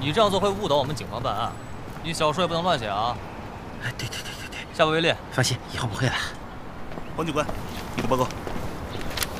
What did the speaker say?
你这样做会误导我们警方办案，你小说也不能乱写啊。 哎，对， 下不为例。 放心，以后不会了。 王警官，你的报告。